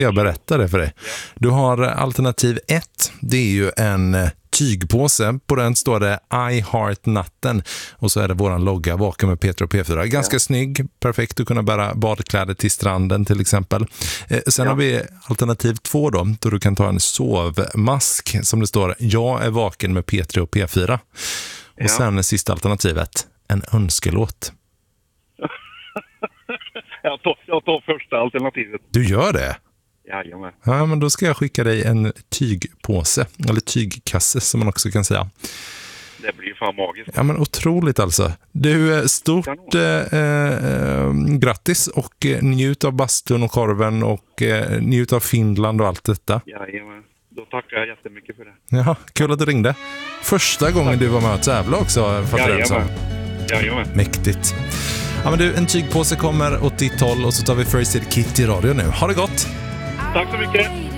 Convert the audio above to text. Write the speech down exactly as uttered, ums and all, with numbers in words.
Jag berättar det för dig. Du har alternativ ett. Det är ju en tygpåse. På den står det I Heart Natten. Och så är det våran logga Vaken med Peter och P fyra. Ganska ja. snygg. Perfekt att kunna bära badkläder till stranden till exempel. Eh, sen ja. har vi alternativ två då. Då du kan ta en sovmask. Som det står, jag är vaken med P tre och P fyra. Och ja. sen sista alternativet. En önskelåt. jag, tar, jag tar första alternativet. Du gör det? Jajamän. Ja, men då ska jag skicka dig en tygpåse, eller tygkasse som man också kan säga. Det blir fan magiskt. Ja, men otroligt alltså. Du, stort eh, eh, grattis och eh, njut av bastun och korven och eh, njut av Finland och allt detta. Jajamän. Då tackar jag jättemycket för det. Ja, kul att du ringde. Första gången Tack. du var med att tävla också. Jajamän. Jajamän. Mäktigt. Ja, men du, en tygpåse kommer åt ditt håll och så tar vi First Aid Kit i radio nu. Ha det gott! Tack så mycket!